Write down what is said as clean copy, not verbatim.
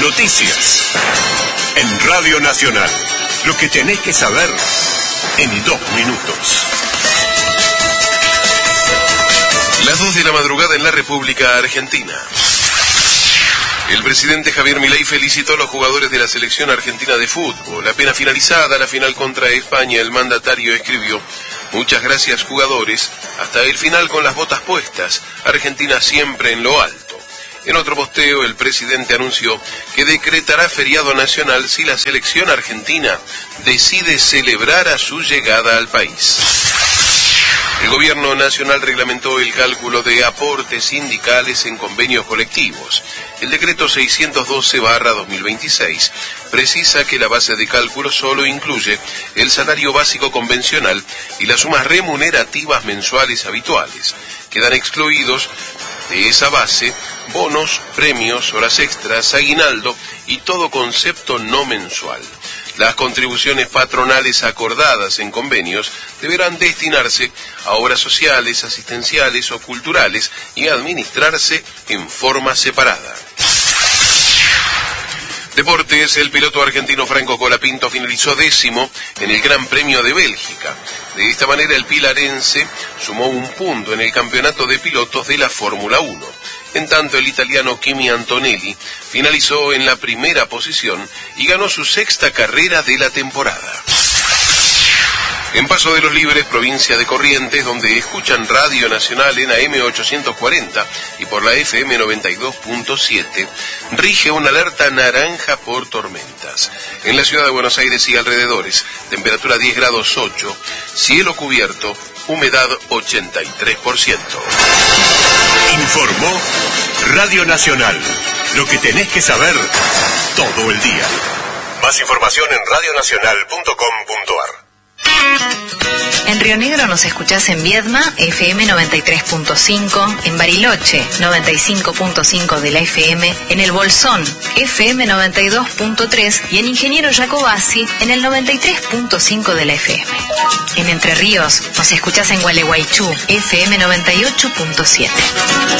Noticias. En Radio Nacional. Lo que tenés que saber en 2 minutos. Las 2 de la madrugada en la República Argentina. El presidente Javier Milei felicitó a los jugadores de la selección argentina de fútbol. Apenas finalizada la final contra España, el mandatario escribió: muchas gracias, jugadores, hasta el final con las botas puestas, Argentina siempre en lo alto. En otro posteo, el presidente anunció que decretará feriado nacional si la selección argentina decide celebrar a su llegada al país. El gobierno nacional reglamentó el cálculo de aportes sindicales en convenios colectivos. El decreto 612/2026 precisa que la base de cálculo solo incluye el salario básico convencional y las sumas remunerativas mensuales habituales. Quedan excluidos de esa base bonos, premios, horas extras, aguinaldo y todo concepto no mensual. Las contribuciones patronales acordadas en convenios deberán destinarse a obras sociales, asistenciales o culturales y administrarse en forma separada. Deportes, el piloto argentino Franco Colapinto finalizó 10º en el Gran Premio de Bélgica. De esta manera el pilarense sumó 1 punto en el campeonato de pilotos de la Fórmula 1. En tanto, el italiano Kimi Antonelli finalizó en la primera posición y ganó su 6ª carrera de la temporada. En Paso de los Libres, provincia de Corrientes, donde escuchan Radio Nacional en AM 840 y por la FM 92.7, rige una alerta naranja por tormentas. En la ciudad de Buenos Aires y alrededores, temperatura 10 grados 8, cielo cubierto, humedad 83%. Informó Radio Nacional. Lo que tenés que saber todo el día. Más información en radionacional.com.ar. En Río Negro nos escuchás en Viedma, FM 93.5, en Bariloche, 95.5 de la FM, en El Bolsón, FM 92.3 y en Ingeniero Jacobasi, en el 93.5 de la FM. En Entre Ríos nos escuchás en Gualeguaychú, FM 98.7.